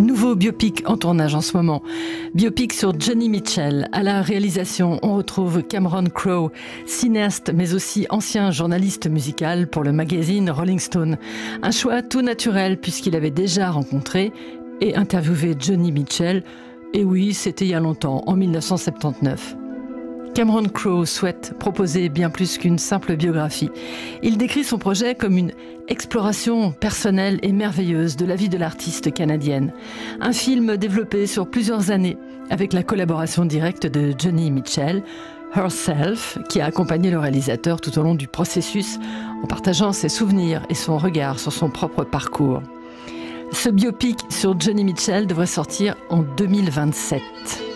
Nouveau biopic en tournage en ce moment. Biopic sur Joni Mitchell. À la réalisation, on retrouve Cameron Crowe, cinéaste mais aussi ancien journaliste musical pour le magazine Rolling Stone. Un choix tout naturel puisqu'il avait déjà rencontré et interviewé Joni Mitchell. Et oui, c'était il y a longtemps, en 1979. Cameron Crowe souhaite proposer bien plus qu'une simple biographie. Il décrit son projet comme une exploration personnelle et merveilleuse de la vie de l'artiste canadienne. Un film développé sur plusieurs années avec la collaboration directe de Joni Mitchell, Herself, qui a accompagné le réalisateur tout au long du processus en partageant ses souvenirs et son regard sur son propre parcours. Ce biopic sur Joni Mitchell devrait sortir en 2027.